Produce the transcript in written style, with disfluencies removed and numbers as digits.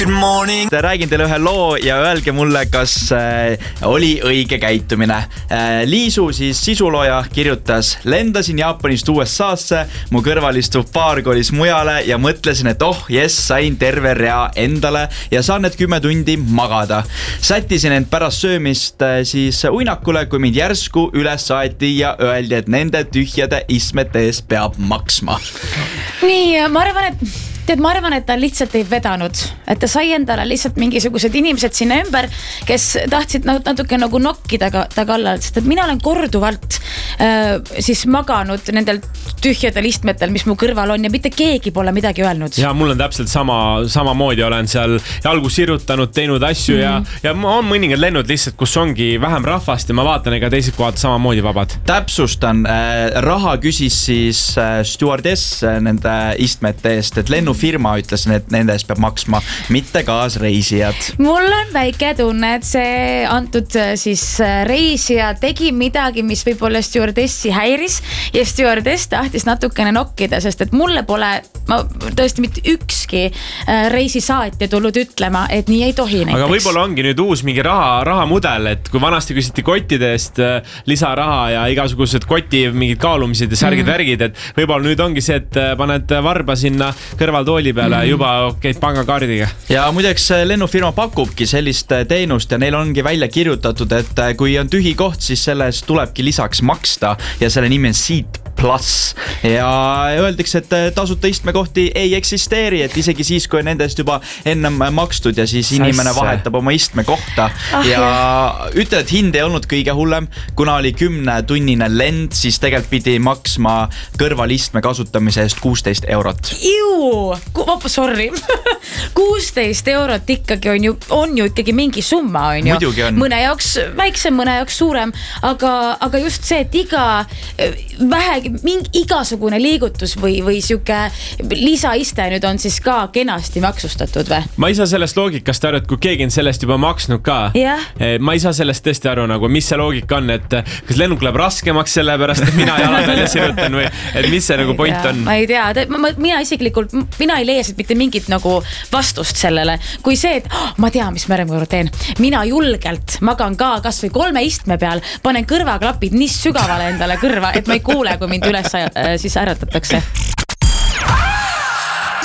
Räägin teile ühe loo ja öelge mulle, kas oli õige käitumine. Liisu siis sisulooja kirjutas: lendasin Jaapanist USA-sse, mu kõrval istuv paar kolis mujale ja mõtlesin, et sain terve rea endale ja saan need 10 tundi magada. Sättisin end pärast söömist siis uinakule, kui mind järsku üles saeti ja öeldi, et nende tühjade istmete eest peab maksma. Nii, ma arvan, et ta lihtsalt ei vedanud, et ta sai endale lihtsalt mingisugused inimesed sinna ümber, kes tahtsid natuke nagu nokkida ta kallal, sest et mina olen korduvalt siis maganud nendel tühjadel istmetel, mis mu kõrval on ja mitte keegi pole midagi öelnud. Ja mul on täpselt samamoodi, olen seal jalgu sirutanud, teinud asju ja on mõningad lennud lihtsalt, kus ongi vähem rahvast ja ma vaatan, ega teised kohad samamoodi vabad. Täpsustan, raha küsis siis stewardess nende istmete eest, et lennufirma ütles, et nende eest peab maksma, mitte kaasreisijad. Mul on väike tunne, et see antud siis reisija tegi midagi, mis võib-olla stewardessi häiris ja stewardess tahtis natukene nokkida, sest et mulle pole tõesti mitte ükski reisisaatja tulnud ütlema, et nii ei tohi näiteks. Aga võib-olla ongi nüüd uus mingi rahamudel, et kui vanasti küsiti kottide eest lisaraha ja igasugused koti mingid kaalumised ja särgid-värgid, et võib-olla nüüd ongi see, et paned varba sinna kõrvaltooli peale juba käid pangakaardiga. Ja muideks lennufirma pakubki sellist teenust ja neil ongi välja kirjutatud, et kui on tühi koht, siis sellest tulebki lisaks maksta ja selle nimi on Seat Plus ja öeldakse, et tasuta istmekohti ei eksisteeri, et isegi siis, kui on nendest juba ennem makstud ja siis inimene vahetab oma istmekohta ja ütled, et hind ei olnud kõige hullem, kuna oli 10-tunnine lend, siis tegelikult pidi maksma kõrvalistme kasutamise eest 16 eurot. Sorry. 16 eurot ikkagi on ju ikkagi mingi summa, on ju. Muidugi on. Mõne jaoks väiksem, mõne jaoks suurem, aga just see, et igasugune liigutus või siuke lisaiste nüüd on siis ka kenasti maksustatud või? Ma ei saa sellest loogikast aru, et kui keegi on sellest juba maksnud ka. Ma ei saa sellest tõesti aru, nagu, mis see loogika on, et kas lennuk läheb raskemaks selle pärast, et mina jalad välja sirutan või et mis see nagu point on? Ma ei tea, mina isiklikult, mina ei leia siit mitte mingit nagu vastust sellele, kui see, et ma tean, mis ma järgmine kord teen. Mina julgelt magan ka kas või 3 istme peal, panen kõrvaklapid nii sügavale endale kõrva, et ma ei kuule, kui mind üles siis äratatakse.